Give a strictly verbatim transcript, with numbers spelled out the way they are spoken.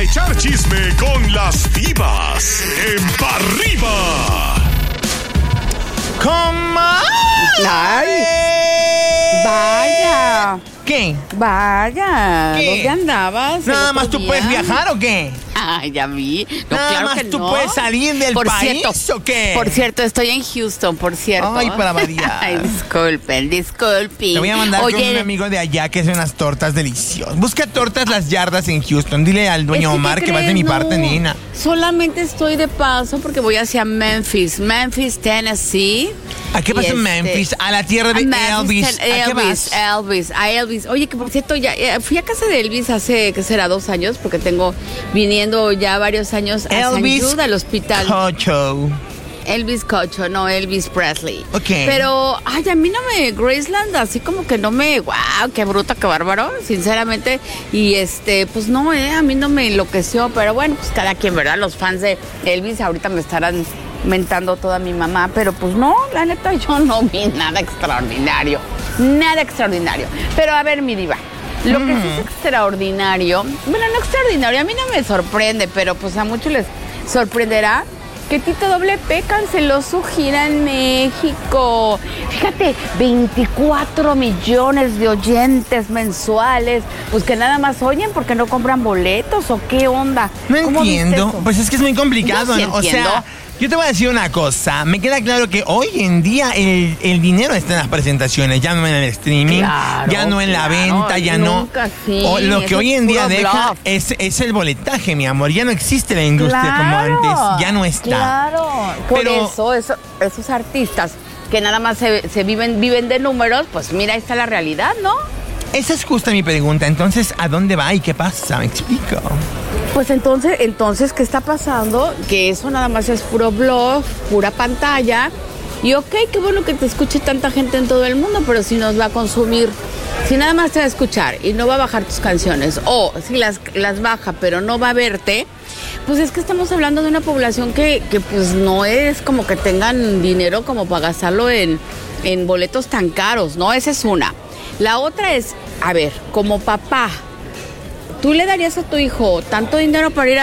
echar chisme con las divas en Pa' Arriba. ¿Cómo? ¡Ay! ¡Vaya! ¿Qué? Vaya, ¿Qué? ¿dónde andabas? ¿Nada el más otro tú día? puedes viajar o qué? Ay, ya vi. No, ¿Nada claro más que tú no. puedes salir del por país cierto, o qué? Por cierto, estoy en Houston, por cierto. Ay, para variar. Ay, disculpen, disculpen. Te voy a mandar Oye, con un amigo de allá que hace unas tortas deliciosas. Busca tortas Las Yardas en Houston. Dile al dueño es que, Omar ¿qué que vas de crees? mi parte, No, nena. Solamente estoy de paso porque voy hacia Memphis, Memphis, Tennessee. ¿A qué Y vas en este, Memphis? A la tierra de a Memphis, Elvis. ten- ¿A qué Elvis, vas? Elvis, a Elvis. Oye, que por cierto, ya eh, fui a casa de Elvis hace, ¿qué será? Dos años, porque tengo viniendo ya varios años a Elvis San Jude, al hospital. Cocho. Elvis Cocho, no Elvis Presley. Ok. Pero, ay, a mí no me, Graceland, así como que no me, wow, qué bruta, qué bárbaro, sinceramente. Y este, pues no, eh, a mí no me enloqueció, pero bueno, pues cada quien, ¿verdad? Los fans de Elvis ahorita me estarán mentando toda mi mamá, pero pues no, la neta, yo no vi nada extraordinario, nada extraordinario. Pero a ver, mi diva, lo que sí es extraordinario, bueno, no extraordinario, a mí no me sorprende, pero pues a muchos les sorprenderá que Tito Doble P canceló su gira en México. Fíjate, veinticuatro millones de oyentes mensuales, pues que nada más oyen porque no compran boletos o qué onda. No ¿Cómo viste entiendo. eso? Pues es que es muy complicado, Yo sí ¿no? O entiendo. sea, yo te voy a decir una cosa. Me queda claro que hoy en día el, el dinero está en las presentaciones, ya no en el streaming, Claro, ya no en la claro, venta, ya nunca, no. sí, O lo que eso hoy es en día puro deja bluff. es, es el boletaje, mi amor. Ya no existe la industria como Claro, antes. Ya no está. Claro, por Pero- eso, eso, esos artistas que nada más se, se viven, viven de números, pues mira, ahí está la realidad, ¿no? Esa es justa mi pregunta. Entonces, ¿a dónde va y qué pasa? Me explico. Pues entonces, entonces, ¿qué está pasando? Que eso nada más es puro bluff, pura pantalla. Y ok, qué bueno que te escuche tanta gente en todo el mundo, pero si nos va a consumir, si nada más te va a escuchar y no va a bajar tus canciones, o si las, las baja pero no va a verte, pues es que estamos hablando de una población que, que pues no es como que tengan dinero como para gastarlo en, en boletos tan caros, ¿no? Esa es una. La otra es, a ver, como papá, ¿tú le darías a tu hijo tanto dinero para ir a